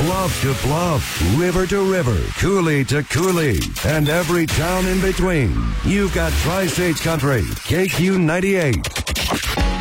bluff to bluff, river to river, coulee to coulee, and every town in between. You've got Tri-States Country, KQ 98.